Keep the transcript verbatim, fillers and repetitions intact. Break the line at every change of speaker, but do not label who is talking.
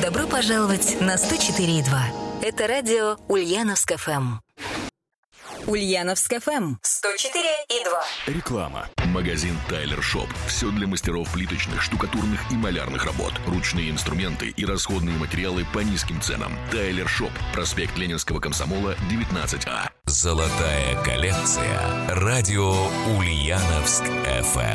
Добро пожаловать на сто четыре и два. Это радио Ульяновск эф эм. Ульяновск эф эм сто четыре и два.
Реклама. Магазин Тайлер Шоп. Все для мастеров плиточных, штукатурных и малярных работ. Ручные инструменты и расходные материалы по низким ценам. Тайлер Шоп. Проспект Ленинского комсомола, девятнадцать А.
Золотая коллекция. Радио Ульяновск эф эм.